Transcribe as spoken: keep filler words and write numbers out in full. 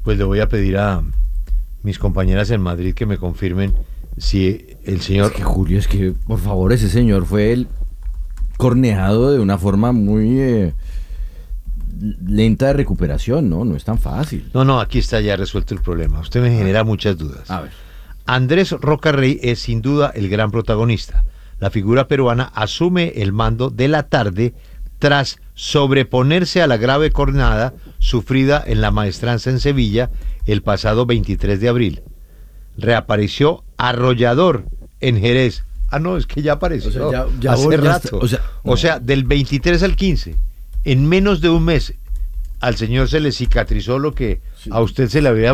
Pues le voy a pedir a mis compañeras en Madrid que me confirmen si el señor... Es que Julio, es que por favor, ese señor fue el corneado de una forma muy eh, lenta de recuperación, ¿no? No es tan fácil. No, no, aquí está ya resuelto el problema. Usted me genera muchas dudas. A ver. Andrés Rocarrey es sin duda el gran protagonista. La figura peruana asume el mando de la tarde tras sobreponerse a la grave cornada sufrida en la Maestranza en Sevilla el pasado veintitrés de abril. Reapareció arrollador en Jerez. Ah, no, es que ya apareció. O sea, ya- ya hace volvió rato. hasta- o sea, o no. sea, del veintitrés al quince, en menos de un mes, al señor se le cicatrizó lo que Sí. a usted se le había